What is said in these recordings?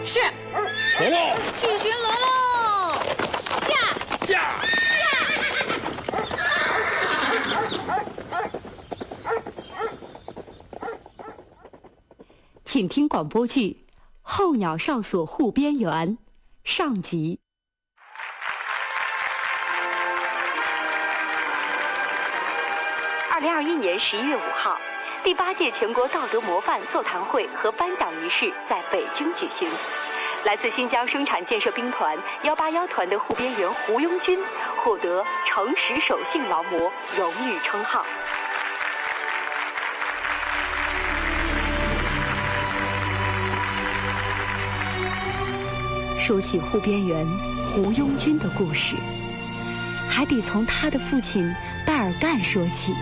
是。 走喽！ 去巡逻喽！驾！ 请听广播剧《候鸟哨所护边员》上集。2021年11月5号，第8届全国道德模范座谈会和颁奖仪式在北京举行。来自新疆生产建设兵团181团的护边员胡庸军获得诚实守信劳模荣誉称号。说起护边员胡庸军的故事，还得从他的父亲拜尔干说起。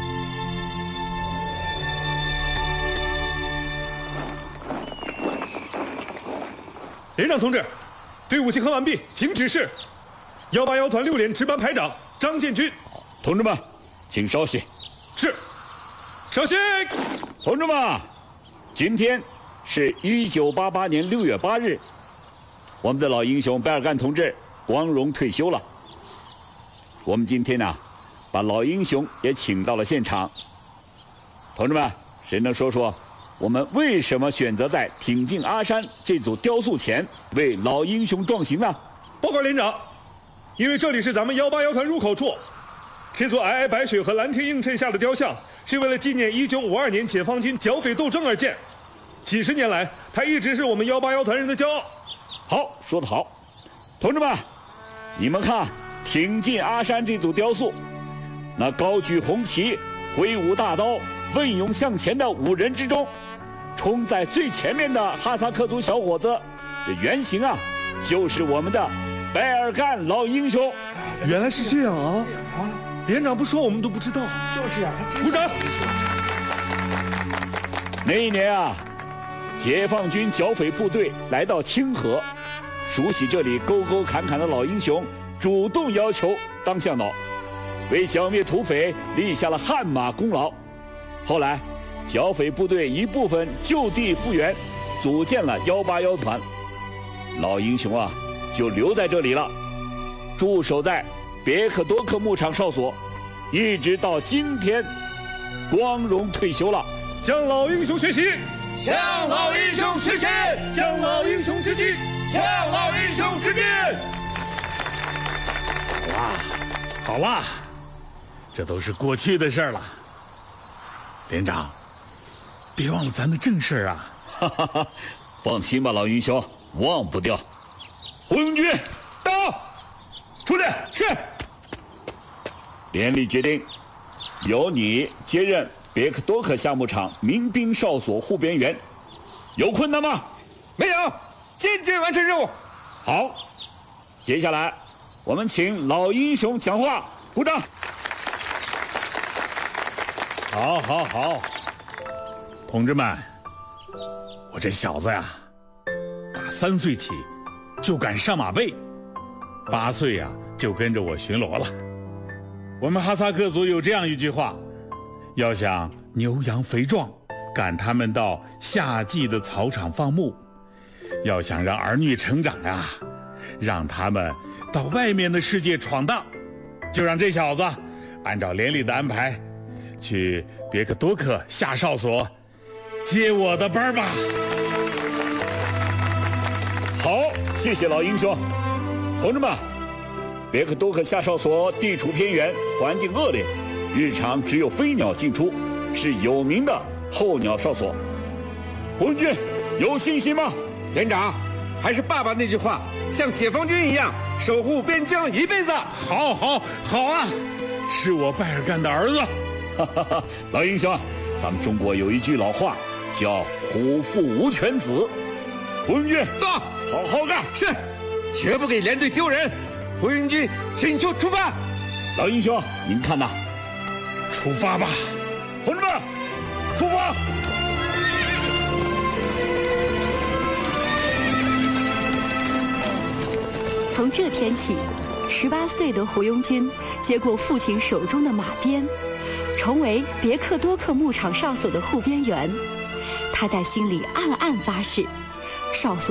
连长同志，队伍集合完毕，请指示。181团6连值班排长张建军。 同志们，请稍息。 是。稍息。 同志们，今天是1988年6月8日，我们的老英雄拜尔干同志光荣退休了。我们今天呢，把老英雄也请到了现场。同志们，谁能说说我们为什么选择在挺进阿山这组雕塑前为老英雄壮行呢？ 报告连长，因为这里是咱们181团入口处，这座皑皑白雪和蓝天映衬下的雕像是为了纪念1952年解放军剿匪斗争而建，几十年来，它一直是我们181团人的骄傲。 好，说得好。同志们，你们看挺进阿山这组雕塑，那高举红旗、挥舞大刀、奋勇向前的5人之中，冲在最前面的哈萨克族小伙子，这原型啊，就是我们的拜尔干老英雄。 原来是这样啊！连长不说我们都不知道。 就是啊，还真是。 鼓掌！ 那一年啊，解放军剿匪部队来到清河，熟悉这里沟沟坎坎的老英雄主动要求当向导，为剿灭土匪立下了汗马功劳。后来剿匪部队一部分就地复员，组建了181团，老英雄啊就留在这里了，驻守在别克多克牧场哨所，一直到今天光荣退休了。 向老英雄学习， 向老英雄学习， 向老英雄致敬， 向老英雄致敬。 好啦，这都是过去的事了。连长，别忘了咱的正事啊！ 哈哈哈，放心吧，老英雄，忘不掉。胡永军，到，出来。是。连里决定，由你接任别克多克夏牧场民兵哨所护边员，有困难吗？ 没有，坚决完成任务。 好，接下来我们请老英雄讲话，鼓掌。 好，同志们，我这小子呀，打3岁起就敢上马背，8岁呀就跟着我巡逻了。我们哈萨克族有这样一句话，要想牛羊肥壮，赶他们到夏季的草场放牧；要想让儿女成长呀，让他们到外面的世界闯荡。就让这小子按照连里的安排，去别克多克夏哨所接我的班吧。 好，谢谢老英雄。同志们，别克多克夏哨所地处偏远，环境恶劣，日常只有飞鸟进出，是有名的候鸟哨所。胡文军，有信心吗？ 连长，还是爸爸那句话，像解放军一样守护边疆一辈子。 好啊，是我拜尔干的儿子。 哈哈哈，老英雄，咱们中国有一句老话叫虎父无犬子。胡文军， 到， 好好干。 是，绝不给连队丢人。胡云军请求出发。 老英雄，您看呐， 出发吧， 同志们，出发！ 从这天起，18岁的胡庸军接过父亲手中的马鞭，成为别克多克牧场哨所的护边员。他在心里暗暗发誓，哨所